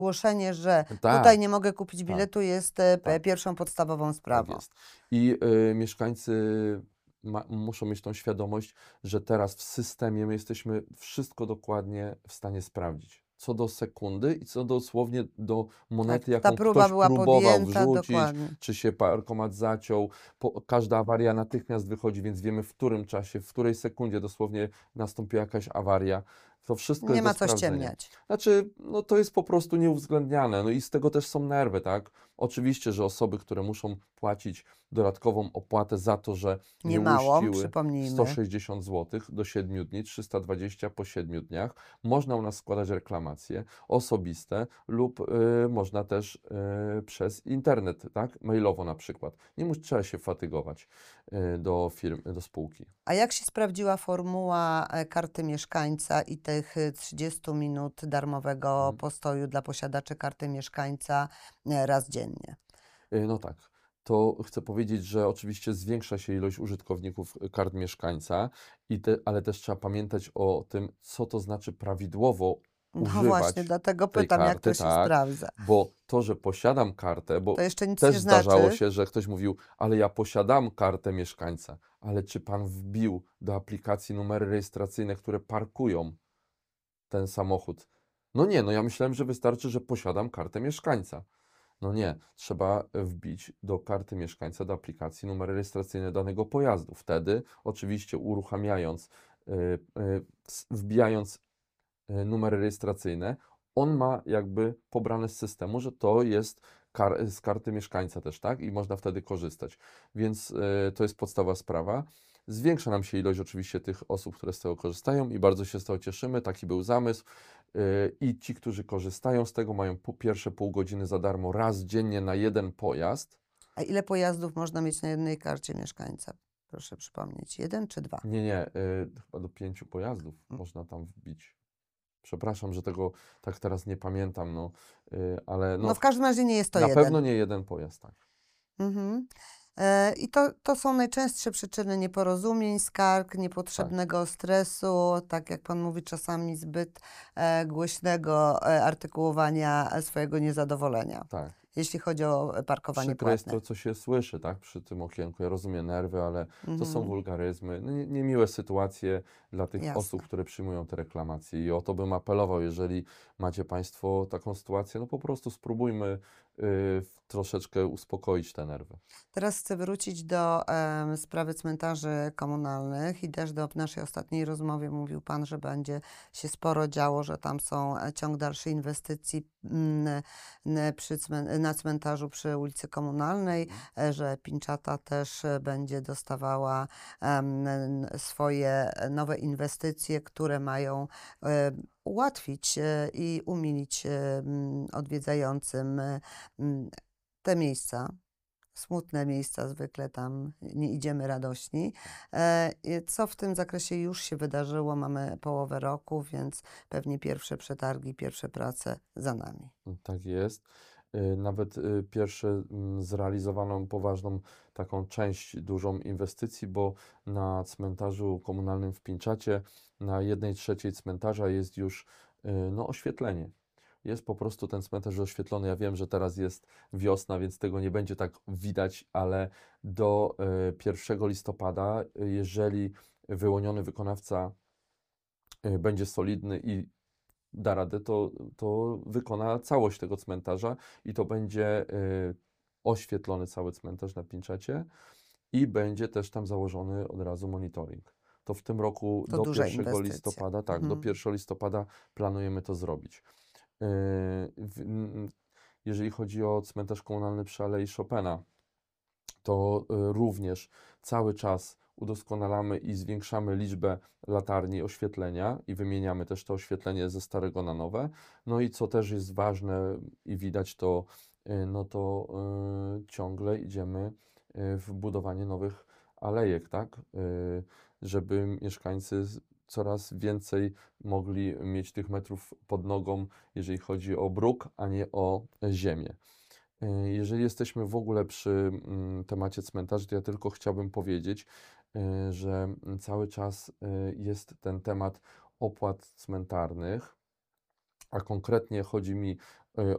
Zgłoszenie, że tutaj Tak, nie mogę kupić tak, biletu jest tak, pierwszą podstawową tak sprawą. jest. I mieszkańcy muszą mieć tą świadomość, że teraz w systemie my jesteśmy wszystko dokładnie w stanie sprawdzić. Co do sekundy i co dosłownie do Tak, monety, ta jaką próba ktoś była próbował podjęta, wrzucić, dokładnie. czy się parkomat zaciął. Każda awaria natychmiast wychodzi, więc wiemy, w którym czasie, w której sekundzie dosłownie nastąpiła jakaś awaria. To wszystko Nie jest do ma co sprawdzenia. ściemniać. Znaczy, no to jest po prostu nieuwzględniane. No i z tego też są nerwy, tak? Oczywiście, że osoby, które muszą płacić dodatkową opłatę za to, że nie Niemałą, uiściły, przypomnijmy. 160 zł do 7 dni, 320 po 7 dniach. Można u nas składać reklamacje osobiste lub można też przez internet, tak? Mailowo na przykład. Nie trzeba się fatygować do firm, do spółki. A jak się sprawdziła formuła karty mieszkańca i tych 30 minut darmowego Mhm. postoju dla posiadaczy karty mieszkańca raz dziennie? No tak. To chcę powiedzieć, że oczywiście zwiększa się ilość użytkowników kart mieszkańca, ale też trzeba pamiętać o tym, co to znaczy prawidłowo No właśnie, używać dlatego tej pytam, jak to karty, się tak, sprawdza. bo to, że posiadam kartę, To bo jeszcze nic też nie zdarzało znaczy. się, że ktoś mówił, ale ja posiadam kartę mieszkańca, ale czy pan wbił do aplikacji numery rejestracyjne, które parkują ten samochód? No nie, no ja myślałem, że wystarczy, że posiadam kartę mieszkańca. No nie, trzeba wbić do karty mieszkańca, do aplikacji numer rejestracyjny danego pojazdu. Wtedy, oczywiście, uruchamiając, wbijając numery rejestracyjne, on ma jakby pobrane z systemu, że to jest z karty mieszkańca też, tak? I można wtedy korzystać. Więc to jest podstawowa sprawa. Zwiększa nam się ilość oczywiście tych osób, które z tego korzystają i bardzo się z tego cieszymy. Taki był zamysł. I ci, którzy korzystają z tego, mają pierwsze pół godziny za darmo raz dziennie na jeden pojazd. A ile pojazdów można mieć na jednej karcie mieszkańca? Proszę przypomnieć, jeden czy dwa? Nie, chyba do 5 pojazdów można tam wbić. Przepraszam, że tego tak teraz nie pamiętam, no, ale No no, w każdym razie nie jest to na pewno jeden. nie jeden pojazd, tak. Mhm. I to są najczęstsze przyczyny nieporozumień, skarg, Tak, niepotrzebnego stresu, tak jak pan mówi, czasami zbyt głośnego artykułowania swojego niezadowolenia, tak. jeśli chodzi o parkowanie Przykre jest płatne. to, co się słyszy, tak, przy tym okienku. Ja rozumiem nerwy, ale to są Mhm. wulgaryzmy, no, niemiłe sytuacje dla tych osób, Jasne. które przyjmują te reklamacje. I o to bym apelował, jeżeli macie Państwo taką sytuację, no po prostu spróbujmy troszeczkę uspokoić te nerwy. Teraz chcę wrócić do sprawy cmentarzy komunalnych i też do naszej ostatniej rozmowie mówił Pan, że będzie się sporo działo, że tam są ciąg dalszej inwestycji na cmentarzu przy ulicy Komunalnej, Mhm. że Pińczata też będzie dostawała swoje nowe inwestycje, które mają ułatwić i umilić odwiedzającym te miejsca. Smutne miejsca, zwykle tam nie idziemy radośni. Co w tym zakresie już się wydarzyło? Mamy połowę roku, więc pewnie pierwsze przetargi, pierwsze prace za nami. Tak jest. Nawet pierwsze zrealizowano poważną taką część, dużą inwestycji, bo na cmentarzu komunalnym w Pińczacie, na 1/3 cmentarza jest już no, oświetlenie. Jest po prostu ten cmentarz oświetlony. Ja wiem, że teraz jest wiosna, więc tego nie będzie tak widać, ale do 1 listopada, jeżeli wyłoniony wykonawca będzie solidny i da radę, to wykona całość tego cmentarza i to będzie oświetlony cały cmentarz na Pińczacie i będzie też tam założony od razu monitoring. To w tym roku To do duża 1 inwestycja. listopada, tak, do Mhm. 1 listopada planujemy to zrobić. Jeżeli chodzi o cmentarz komunalny przy Alei Chopina, to również cały czas udoskonalamy i zwiększamy liczbę latarni oświetlenia i wymieniamy też to oświetlenie ze starego na nowe. No i co też jest ważne i widać to, no to ciągle idziemy w budowanie nowych alejek, tak? Żeby mieszkańcy coraz więcej mogli mieć tych metrów pod nogą, jeżeli chodzi o bruk, a nie o ziemię. Jeżeli jesteśmy w ogóle przy temacie cmentarzy, to ja tylko chciałbym powiedzieć, że cały czas jest ten temat opłat cmentarnych a konkretnie chodzi mi